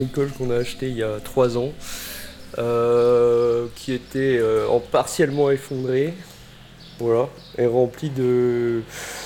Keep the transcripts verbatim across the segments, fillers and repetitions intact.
École qu'on a acheté il y a trois ans, euh, qui était euh, en partiellement effondrée, voilà, et remplie de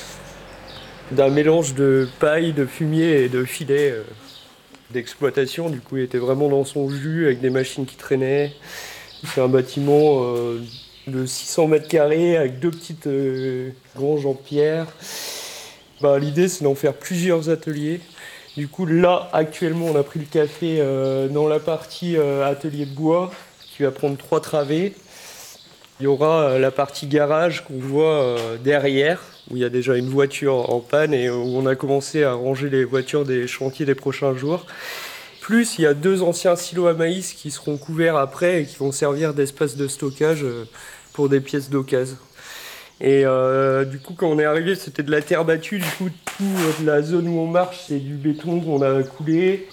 d'un mélange de paille, de fumier et de filets euh, d'exploitation. Du coup, il était vraiment dans son jus avec des machines qui traînaient. C'est un bâtiment euh, de six cents mètres carrés avec deux petites euh, granges en pierre. Bah, l'idée, c'est d'en faire plusieurs ateliers. Du coup, là, actuellement, on a pris le café euh, dans la partie euh, atelier de bois, qui va prendre trois travées. Il y aura euh, la partie garage qu'on voit euh, derrière, où il y a déjà une voiture en panne et où on a commencé à ranger les voitures des chantiers des prochains jours. Plus, il y a deux anciens silos à maïs qui seront couverts après et qui vont servir d'espace de stockage euh, pour des pièces d'occasion. Et euh, du coup, quand on est arrivé, c'était de la terre battue. Du coup, toute la zone où on marche, c'est du béton qu'on a coulé.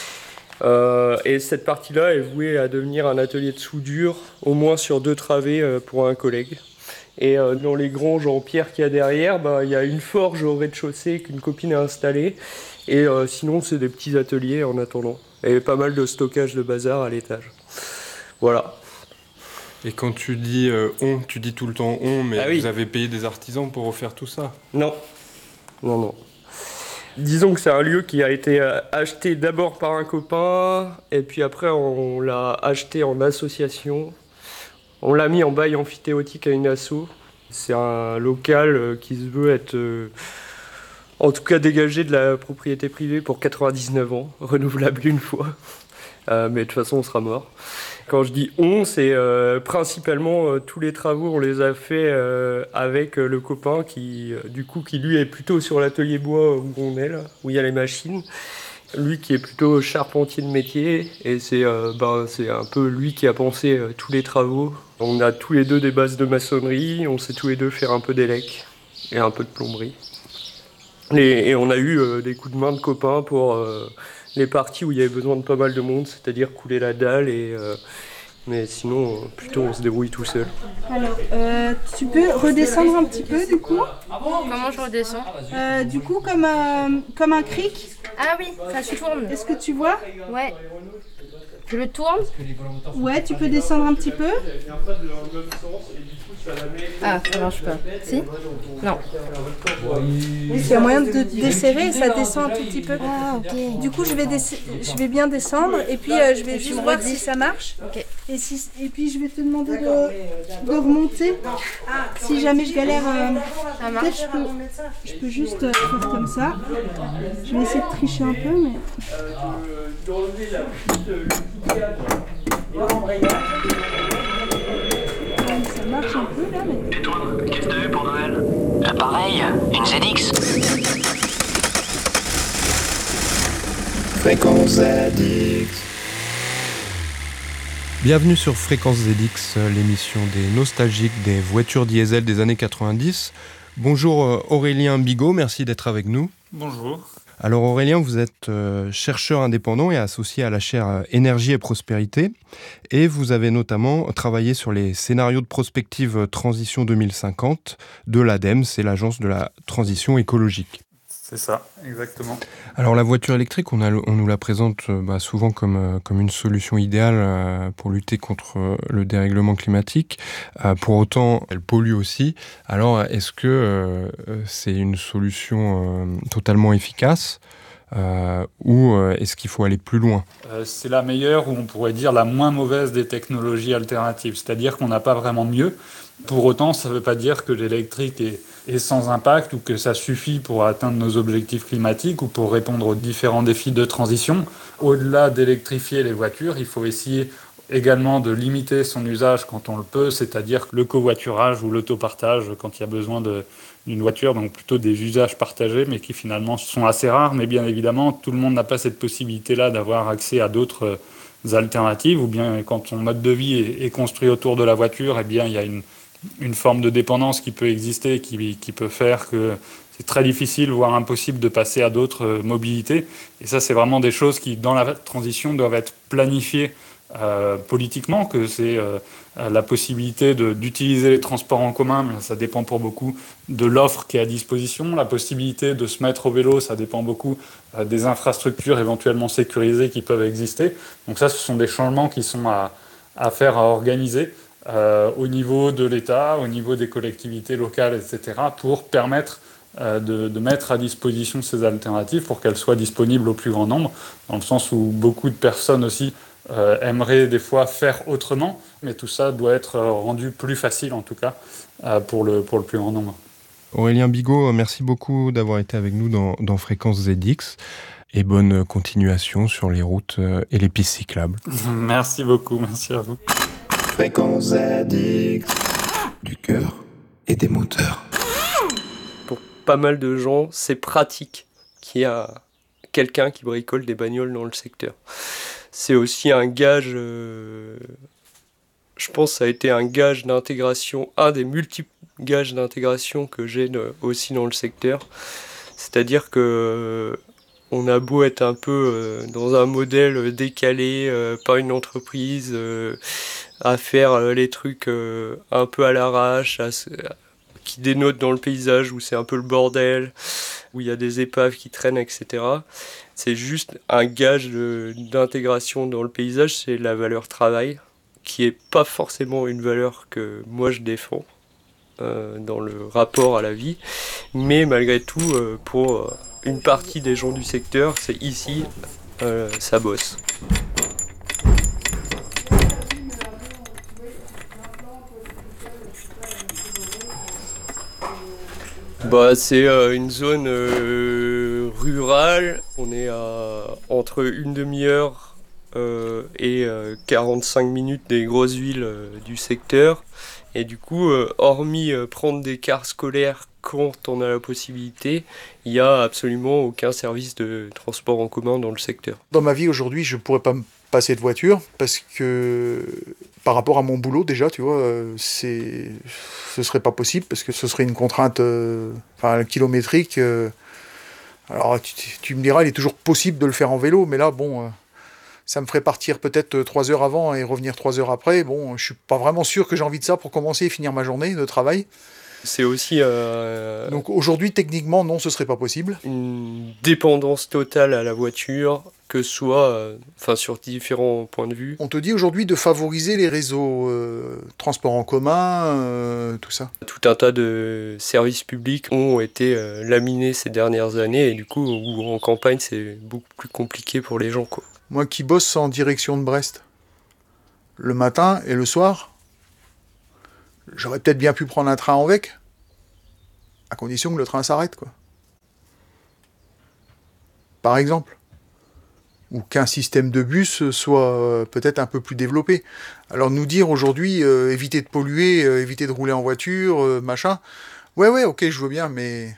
Euh, et cette partie-là est vouée à devenir un atelier de soudure, au moins sur deux travées euh, pour un collègue. Et euh, dans les granges en pierre qu'il y a derrière, bah, y a une forge au rez-de-chaussée qu'une copine a installée. Et euh, sinon, c'est des petits ateliers en attendant. Et pas mal de stockage de bazar à l'étage. Voilà. Et quand tu dis euh, on, tu dis tout le temps on, mais Ah oui. Vous avez payé des artisans pour refaire tout ça? Non. Non, non. Disons que c'est un lieu qui a été acheté d'abord par un copain, et puis après on l'a acheté en association. On l'a mis en bail amphithéotique à une asso. C'est un local qui se veut être, euh, en tout cas dégagé de la propriété privée pour quatre-vingt-dix-neuf ans, renouvelable une fois. Euh, mais de toute façon on sera mort. Quand je dis on, c'est euh, principalement euh, tous les travaux, on les a fait euh, avec euh, le copain qui, euh, du coup, qui lui est plutôt sur l'atelier bois où on est là, où il y a les machines. Lui qui est plutôt charpentier de métier, et c'est euh, ben, c'est un peu lui qui a pensé euh, tous les travaux. On a tous les deux des bases de maçonnerie, on sait tous les deux faire un peu d'élec et un peu de plomberie. Et, et on a eu euh, des coups de main de copains pour euh, les parties où il y avait besoin de pas mal de monde, c'est-à-dire couler la dalle et... Euh, mais sinon, plutôt, on se débrouille tout seul. Alors, euh, tu peux redescendre un petit peu, du coup. Comment je redescends? Euh, du coup, comme, euh, comme un cric. Ah oui, ça se tourne. Est-ce que tu vois? Ouais. Je le tourne. Ouais, tu peux descendre un petit peu. Ah, ça marche pas. Si? Non. Il y a moyen de desserrer et ça descend un tout petit peu. Ah, ok. Du coup, je vais, je vais bien descendre et puis euh, je vais juste voir si ça marche. Ok. Et, si... et puis je vais te demander de, de remonter. Si jamais je galère, euh, Ça marche. peut-être je peux, je peux juste euh, faire comme ça. Je vais essayer de tricher un peu, mais... Ça marche un peu là, mais... Et toi, qu'est-ce que t'as eu pour Noël? Ah, pareil, une Z X. Fréquence Z X. Bienvenue sur Fréquence Z X, l'émission des nostalgiques des voitures diesel des années quatre-vingt-dix. Bonjour Aurélien Bigot, merci d'être avec nous. Bonjour. Alors Aurélien, vous êtes euh, chercheur indépendant et associé à la chaire euh, Énergie et Prospérité. Et vous avez notamment travaillé sur les scénarios de prospective Transition deux mille cinquante de l'ADEME, c'est l'agence de la transition écologique. C'est ça, exactement. Alors la voiture électrique, on, a, on nous la présente euh, bah, souvent comme, euh, comme une solution idéale euh, pour lutter contre euh, le dérèglement climatique. Euh, pour autant, elle pollue aussi. Alors est-ce que euh, c'est une solution euh, totalement efficace euh, ou euh, est-ce qu'il faut aller plus loin ? Euh, c'est la meilleure, ou on pourrait dire la moins mauvaise des technologies alternatives. C'est-à-dire qu'on n'a pas vraiment mieux. Pour autant, ça ne veut pas dire que l'électrique est, est sans impact ou que ça suffit pour atteindre nos objectifs climatiques ou pour répondre aux différents défis de transition. Au-delà d'électrifier les voitures, il faut essayer également de limiter son usage quand on le peut, c'est-à-dire le covoiturage ou l'autopartage quand il y a besoin de, d'une voiture, donc plutôt des usages partagés, mais qui finalement sont assez rares. Mais bien évidemment, tout le monde n'a pas cette possibilité-là d'avoir accès à d'autres alternatives, ou bien quand son mode de vie est, est construit autour de la voiture, eh bien il y a une une forme de dépendance qui peut exister, qui, qui peut faire que c'est très difficile, voire impossible de passer à d'autres mobilités. Et ça, c'est vraiment des choses qui, dans la transition, doivent être planifiées euh, politiquement, que c'est euh, la possibilité de, d'utiliser les transports en commun, mais ça dépend pour beaucoup de l'offre qui est à disposition. La possibilité de se mettre au vélo, ça dépend beaucoup euh, des infrastructures éventuellement sécurisées qui peuvent exister. Donc ça, ce sont des changements qui sont à, à faire, à organiser euh, au niveau de l'État, au niveau des collectivités locales, et cetera, pour permettre euh, de, de mettre à disposition ces alternatives pour qu'elles soient disponibles au plus grand nombre, dans le sens où beaucoup de personnes aussi Euh, aimerait des fois faire autrement, mais tout ça doit être rendu plus facile en tout cas euh, pour, le, pour le plus grand nombre. Aurélien Bigot, merci beaucoup d'avoir été avec nous dans, dans Fréquence Z X et bonne continuation sur les routes et les pistes cyclables. Merci beaucoup, merci à vous. Fréquence Z X, du cœur et des moteurs. Pour pas mal de gens, c'est pratique qu'il y a quelqu'un qui bricole des bagnoles dans le secteur. C'est aussi un gage, euh, je pense que ça a été un gage d'intégration, un des multiples gages d'intégration que j'ai de, aussi dans le secteur. C'est-à-dire que euh, on a beau être un peu euh, dans un modèle décalé euh, par une entreprise, euh, à faire euh, les trucs euh, un peu à l'arrache, à, qui dénotent dans le paysage, où c'est un peu le bordel, où il y a des épaves qui traînent, et cetera. C'est juste un gage de, d'intégration dans le paysage, c'est la valeur travail, qui n'est pas forcément une valeur que moi je défends euh, dans le rapport à la vie, mais malgré tout, euh, pour une partie des gens du secteur, c'est ici, euh, ça bosse. Bah, c'est euh, une zone euh, rurale, on est à entre une demi-heure euh, et euh, quarante-cinq minutes des grosses villes euh, du secteur. Et du coup, euh, hormis euh, prendre des cars scolaires quand on a la possibilité, il n'y a absolument aucun service de transport en commun dans le secteur. Dans ma vie aujourd'hui, je ne pourrais pas me passer de voiture parce que par rapport à mon boulot déjà, tu vois, c'est... ce serait pas possible parce que ce serait une contrainte euh... enfin, kilométrique. Euh... Alors tu, tu me diras, il est toujours possible de le faire en vélo, mais là, bon, euh, ça me ferait partir peut-être trois heures avant et revenir trois heures après. Bon, je suis pas vraiment sûr que j'ai envie de ça pour commencer et finir ma journée de travail. C'est aussi... Euh, Donc aujourd'hui, techniquement, non, ce serait pas possible. Une dépendance totale à la voiture, que ce soit euh, enfin, sur différents points de vue. On te dit aujourd'hui de favoriser les réseaux euh, transports en commun, euh, tout ça. Tout un tas de services publics ont été euh, laminés ces dernières années, et du coup, où en campagne, c'est beaucoup plus compliqué pour les gens, quoi. Moi qui bosse en direction de Brest, le matin et le soir, j'aurais peut-être bien pu prendre un train en Vec, à condition que le train s'arrête, quoi. Par exemple. Ou qu'un système de bus soit euh, peut-être un peu plus développé. Alors nous dire aujourd'hui, euh, éviter de polluer, euh, éviter de rouler en voiture, euh, machin, ouais, ouais, ok, je veux bien, mais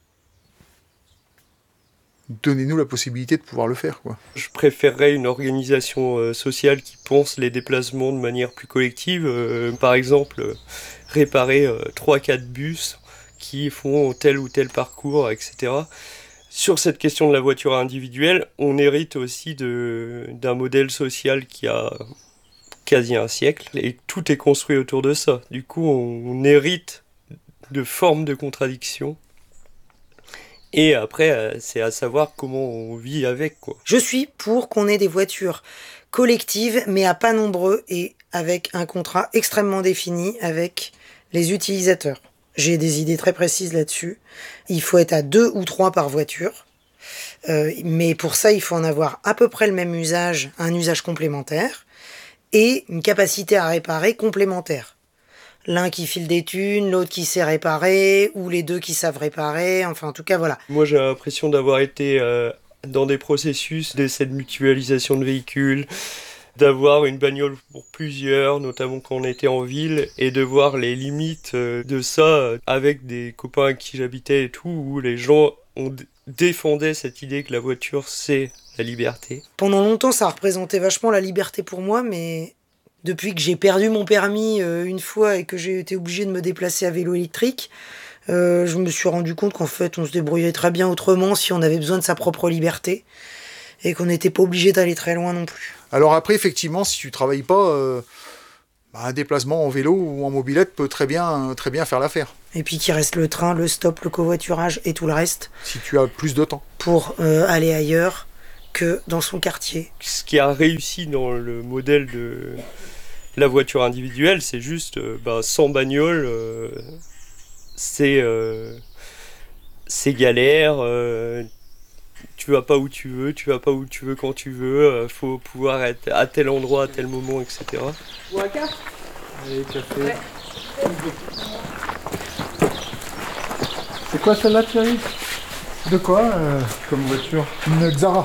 donnez-nous la possibilité de pouvoir le faire, quoi. Je préférerais une organisation euh, sociale qui pense les déplacements de manière plus collective. Euh, par exemple, euh, réparer euh, trois quatre bus qui font tel ou tel parcours, et cetera. Sur cette question de la voiture individuelle, on hérite aussi de, d'un modèle social qui a quasi un siècle, et tout est construit autour de ça. Du coup, on, on hérite de formes de contradiction. Et après, c'est à savoir comment on vit avec, quoi. Je suis pour qu'on ait des voitures collectives, mais à pas nombreux, et avec un contrat extrêmement défini avec les utilisateurs. J'ai des idées très précises là-dessus. Il faut être à deux ou trois par voiture. Euh, mais pour ça, il faut en avoir à peu près le même usage, un usage complémentaire, et une capacité à réparer complémentaire. L'un qui file des thunes, l'autre qui sait réparer, ou les deux qui savent réparer, enfin en tout cas voilà. Moi j'ai l'impression d'avoir été euh, dans des processus d'essai de mutualisation de véhicules, d'avoir une bagnole pour plusieurs, notamment quand on était en ville, et de voir les limites de ça avec des copains avec qui j'habitais et tout, où les gens ont défendaient cette idée que la voiture c'est la liberté. Pendant longtemps ça représentait vachement la liberté pour moi, mais depuis que j'ai perdu mon permis euh, une fois et que j'ai été obligé de me déplacer à vélo électrique, euh, je me suis rendu compte qu'en fait on se débrouillait très bien autrement si on avait besoin de sa propre liberté. et qu'on n'était pas obligé d'aller très loin non plus. Alors après, effectivement, si tu travailles pas, euh, bah, un déplacement en vélo ou en mobilette peut très bien, très bien faire l'affaire. Et puis qu'il reste le train, le stop, le covoiturage et tout le reste. Si tu as plus de temps. Pour euh, aller ailleurs que dans son quartier. Ce qui a réussi dans le modèle de la voiture individuelle, c'est juste, euh, bah, sans bagnole, euh, c'est, euh, c'est galère. Euh, tu vas pas où tu veux, tu vas pas où tu veux quand tu veux. Euh, faut pouvoir être à tel endroit, à tel moment, et cetera. Ou un café. Allez, café. Ouais. C'est quoi celle-là, Thierry? De quoi euh, comme voiture? Une Xara.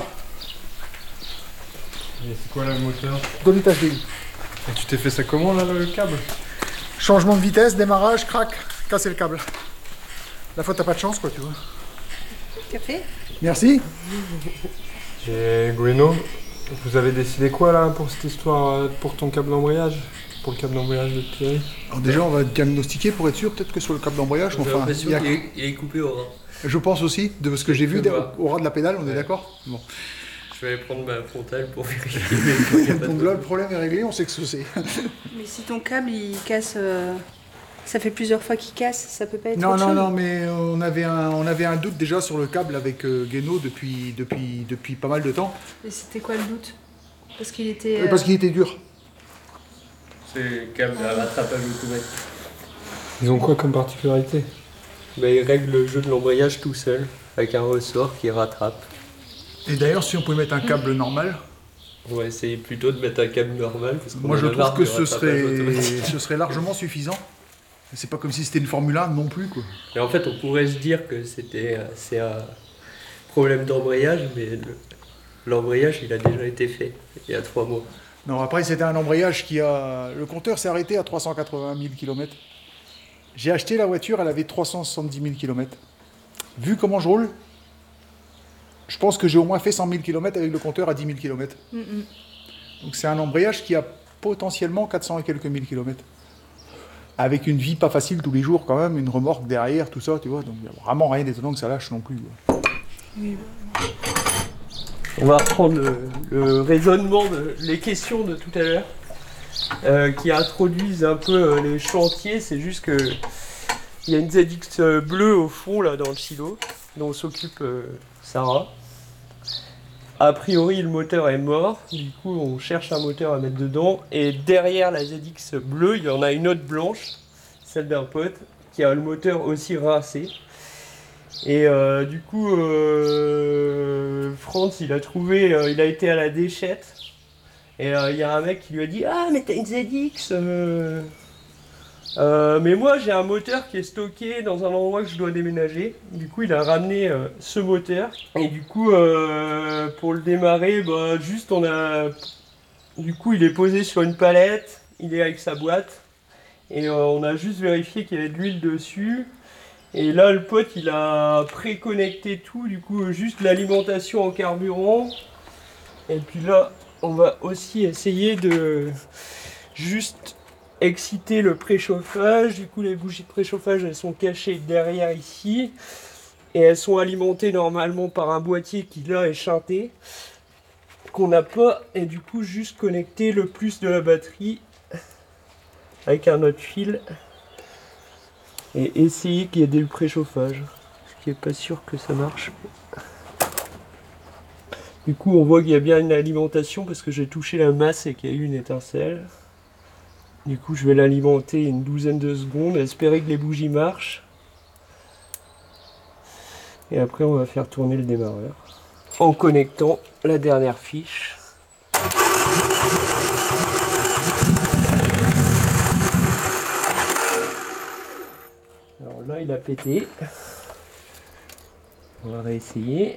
Et c'est quoi le moteur? Donne H D I. Et tu t'es fait ça comment là, le câble? Changement de vitesse, démarrage, crac, casser le câble. La fois t'as pas de chance quoi, tu vois. Café. Merci. Et Gueno, vous avez décidé quoi là pour cette histoire, pour ton câble d'embrayage? Pour le câble d'embrayage de Thierry? Alors déjà on va diagnostiquer pour être sûr, peut-être que sur le câble d'embrayage, J'ai enfin, l'impression il y a- qu'il est, il est coupé au ras. je pense aussi, de ce que j'ai vu Je sais pas. au ras de la pédale, on est Ouais. d'accord? Bon. Je vais aller prendre ma frontale pour vérifier. mais il y a pas de Donc là le problème est réglé, on sait que ce que c'est. Mais si ton câble il casse, euh, ça fait plusieurs fois qu'il casse, ça peut pas être Non, autre non, chose. non, mais on avait un, on avait un doute déjà sur le câble avec euh, Gueno depuis, depuis, depuis pas mal de temps. Et c'était quoi le doute? Parce qu'il était. Euh, Parce euh, qu'il était dur. C'est le câble à rattrapage automatique. Ils ont quoi comme particularité? Bah, il règle le jeu de l'embrayage tout seul, avec un ressort qui rattrape. Et d'ailleurs, si on pouvait mettre un câble normal, On va essayer plutôt de mettre un câble normal. Parce qu'on moi en je a trouve marre que du ce rattrapage serait, automatique. ce serait largement suffisant. C'est pas comme si c'était une Formule un non plus, quoi. Et en fait, on pourrait se dire que c'était euh, c'est un problème d'embrayage, mais le- l'embrayage, il a déjà été fait il y a trois mois. Non, après c'était un embrayage qui a... Le compteur s'est arrêté à trois cent quatre-vingt mille kilomètres. J'ai acheté la voiture, elle avait trois cent soixante-dix mille kilomètres. Vu comment je roule, je pense que j'ai au moins fait cent mille kilomètres avec le compteur à dix mille kilomètres. mm, mm. Donc c'est un embrayage qui a potentiellement quatre cents et quelques mille kilomètres. Avec une vie pas facile tous les jours quand même, une remorque derrière, tout ça, tu vois. Donc il n'y a vraiment rien d'étonnant que ça lâche non plus. On va reprendre le, le raisonnement, de, les questions de tout à l'heure, euh, qui introduisent un peu euh, les chantiers. C'est juste que il y a une Z X bleue au fond, là, dans le silo, dont s'occupe euh, Sarah. A priori, le moteur est mort, du coup, on cherche un moteur à mettre dedans. Et derrière la Z X bleue, il y en a une autre blanche, celle d'un pote, qui a le moteur aussi rincé. Et euh, du coup, euh, Franz, il a trouvé, euh, il a été à la déchette. Et il euh, y a un mec qui lui a dit « Ah, mais t'as une Z X euh, euh, mais moi, j'ai un moteur qui est stocké dans un endroit que je dois déménager. » Du coup, il a ramené euh, ce moteur. Et du coup, euh, pour le démarrer, bah, juste on a... Du coup, il est posé sur une palette. Il est avec sa boîte. Et euh, on a juste vérifié qu'il y avait de l'huile dessus. Et là, le pote, il a préconnecté tout, du coup, juste l'alimentation en carburant. Et puis là, on va aussi essayer de juste exciter le préchauffage. Du coup, les bougies de préchauffage, elles sont cachées derrière ici. Et elles sont alimentées normalement par un boîtier qui, là, est chanté. Qu'on n'a pas. Et du coup, juste connecter le plus de la batterie avec un autre fil. Et essayer qu'il y ait du préchauffage. Ce qui est pas sûr que ça marche. Du coup, on voit qu'il y a bien une alimentation parce que j'ai touché la masse et qu'il y a eu une étincelle. Du coup, je vais l'alimenter une douzaine de secondes, espérer que les bougies marchent. Et après, on va faire tourner le démarreur en connectant la dernière fiche. Alors là, il a pété. On va réessayer.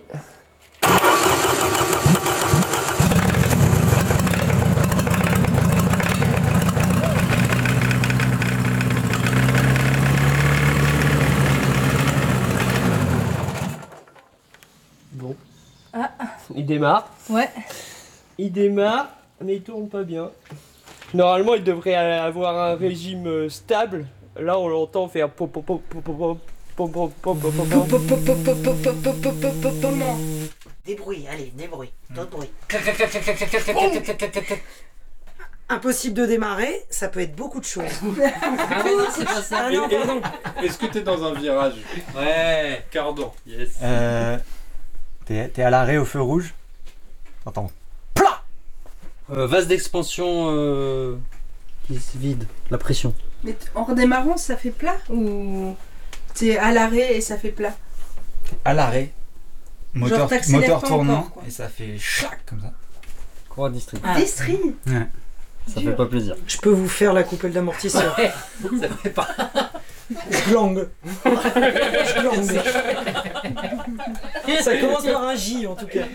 Bon. Ah. Il démarre. Ouais. Il démarre, mais il tourne pas bien. Normalement, il devrait avoir un régime stable. Là, on l'entend faire pop pop pop pop pop. Pom, pom, pom, pom, pom, Pom, pom. pom, pom, pom, pom, pom, pom, pom, pom, pom, pom, pom. Des bruits, allez, des bruits, d'autres bruits. Impossible de démarrer, ça peut être beaucoup de choses. Ah oui, non, c'est pas ça. Ah non, pardon. Est-ce que t'es dans un virage? Ouais. Cardan. Yes. Euh, t'es, t'es à l'arrêt au feu rouge. Attends. Plat Euh, vase d'expansion euh, qui se vide, la pression. Mais t- en redémarrant, ça fait plat ou t'es à l'arrêt et ça fait plat? À l'arrêt. Moteur, Genre, t'accélères moteur pas tournant. encore, quoi. Et ça fait chac comme ça. Courant district. Ah. Des stries. Ouais. Ça fait pas plaisir. Je peux vous faire la coupelle d'amortisseur. Ça fait pas. Je langue. Je langue. Ça commence par un J en tout cas.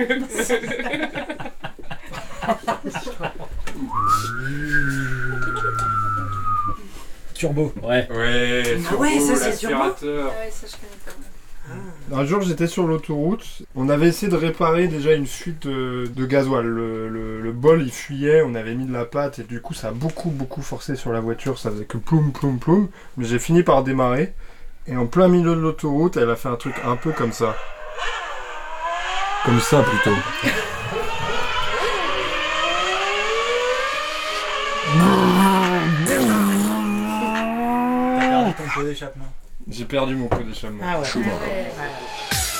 Turbo. Ouais. Ouais, Ah ouais, ça, c'est l'aspirateur. ouais, ça je connais pas. Un jour, j'étais sur l'autoroute. On avait essayé de réparer déjà une fuite de, de gasoil. Le, le- le bol, il fuyait. On avait mis de la pâte et du coup, ça a beaucoup, beaucoup forcé sur la voiture. Ça faisait que ploum, ploum, ploum. Mais j'ai fini par démarrer. Et en plein milieu de l'autoroute, elle a fait un truc un peu comme ça. Comme ça, plutôt. T'as perdu ton pot d'échappement. J'ai perdu mon pot d'échappement. Ah ouais. Je suis mort. Ouais.